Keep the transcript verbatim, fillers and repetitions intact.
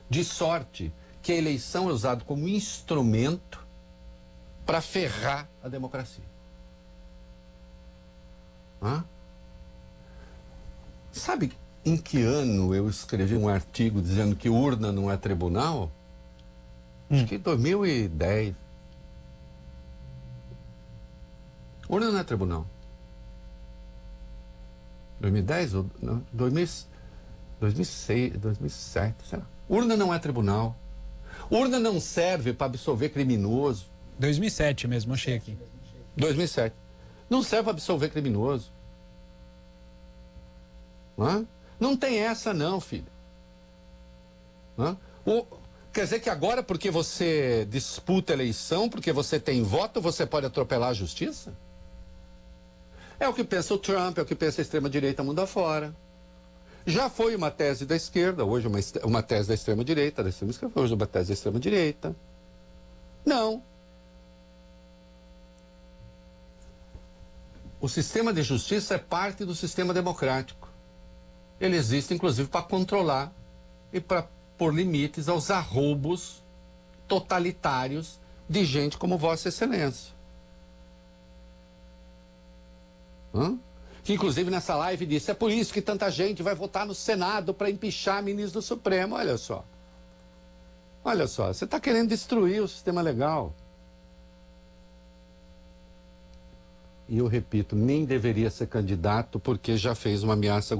De sorte que a eleição é usada como instrumento para ferrar a democracia. Hã? Sabe em que ano eu escrevi um artigo dizendo que urna não é tribunal? Hum. Acho que em dois mil e dez. Urna não é tribunal. dois mil e dez ou não, dois mil, dois mil e seis, dois mil e sete, sei lá. Urna não é tribunal. Urna não serve para absolver criminoso. dois mil e sete mesmo, achei aqui. dois mil e sete. Não serve para absolver criminoso. Hã? Não tem essa não, filho. Hã? O, quer dizer que agora, porque você disputa eleição, porque você tem voto, você pode atropelar a justiça? É o que pensa o Trump, é o que pensa a extrema-direita mundo afora. Já foi uma tese da esquerda, hoje uma, uma tese da extrema-direita, da extrema-esquerda, hoje uma tese da extrema-direita. Não. O sistema de justiça é parte do sistema democrático. Ele existe, inclusive, para controlar e para pôr limites aos arroubos totalitários de gente como Vossa Excelência. Hã? Que, inclusive, nessa live disse, é por isso que tanta gente vai votar no Senado para empichar ministro do Supremo. Olha só. Olha só, você está querendo destruir o sistema legal. E eu repito, nem deveria ser candidato porque já fez uma ameaça